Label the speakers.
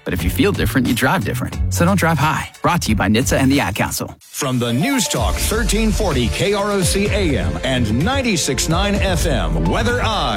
Speaker 1: But if you feel different, you drive different. So don't drive high. Brought to you by NHTSA and the Ad Council.
Speaker 2: From the News Talk 1340 KROC AM and 96.9 FM Weather Eye.